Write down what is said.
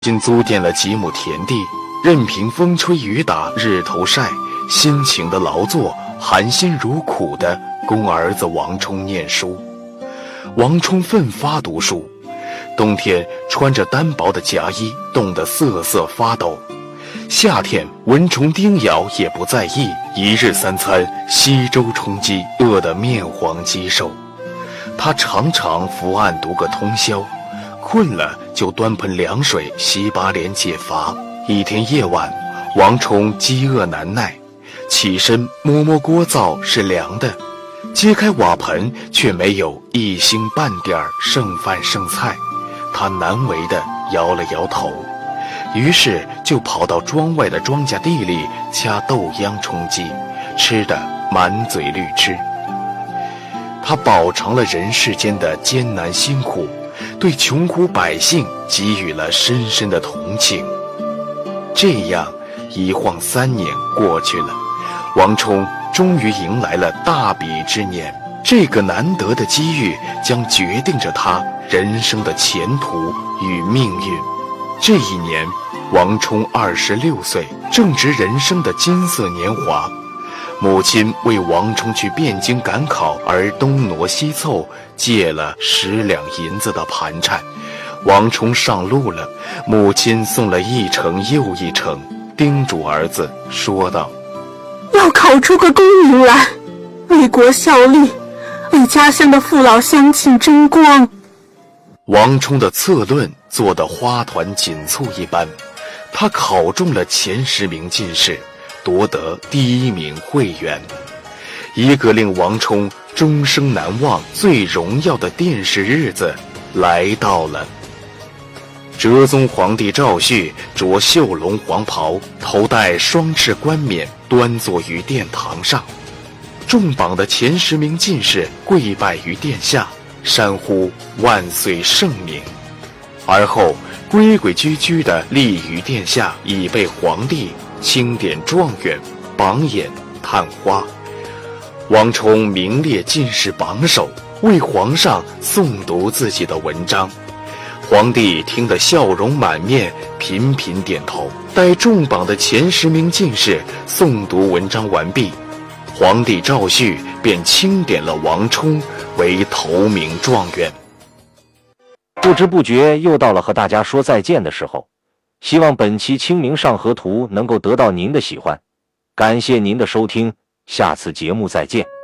今租佃了几亩田地，任凭风吹雨打、日头晒，辛勤的劳作，含辛茹苦的供儿子王冲念书。王冲奋发读书，冬天穿着单薄的夹衣，冻得瑟瑟发抖；夏天蚊虫叮咬也不在意，一日三餐稀粥充饥，饿得面黄肌瘦。他常常伏案读个通宵，困了就端盆凉水洗把脸解乏。一天夜晚，王冲饥饿难耐，起身摸摸锅灶是凉的，揭开瓦盆却没有一星半点剩饭剩菜。他难为地摇了摇头，于是就跑到庄外的庄稼地里掐豆秧充饥，吃得满嘴绿汁。他饱尝了人世间的艰难辛苦，对穷苦百姓给予了深深的同情。这样一晃3年过去了，王冲终于迎来了大比之年。这个难得的机遇将决定着他人生的前途与命运。这一年，王冲26岁，正值人生的金色年华。母亲为王冲去汴京赶考而东挪西凑，借了10两银子的盘缠。王冲上路了，母亲送了一程又一程，叮嘱儿子说道： 要考出个功名来，为国效力，为家乡的父老乡亲争光。 王冲的策论做得花团锦簇一般，他考中了前10名进士，夺得第1名会员。一个令王冲终生难忘、最荣耀的殿试日子来到了。哲宗皇帝赵煦着绣龙黄袍，头戴双翅冠冕，端坐于殿堂上。中榜的前10名进士跪拜于殿下，山呼万岁圣明，而后规规矩矩地立于殿下，以备皇帝钦点状元、榜眼、探花。王冲名列进士榜首，为皇上诵读自己的文章。皇帝听得笑容满面，频频点头。待中榜的前10名进士诵读文章完毕，皇帝赵煦便钦点了王冲为头名状元。 不知不觉又到了和大家说再见的时候，希望本期清明上河图能够得到您的喜欢，感谢您的收听，下次节目再见。